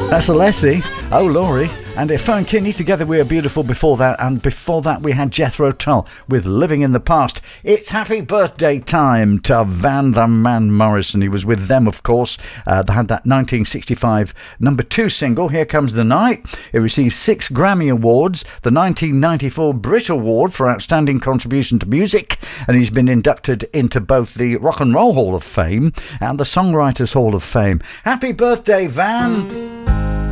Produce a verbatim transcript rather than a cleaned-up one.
That's Alessi, Oh Laurie, and Fern Kinney together We Are Beautiful before that, and before that we had Jethro Tull with Living in the Past. It's happy birthday time to Van the Man Morrison. He was with them, of course. Uh, they had that nineteen sixty-five number two single, Here Comes the Night. It received six Grammy Awards, the nineteen ninety-four Brit Award for Outstanding Contribution to Music, and he's been inducted into both the Rock and Roll Hall of Fame and the Songwriters Hall of Fame. Happy birthday, Van!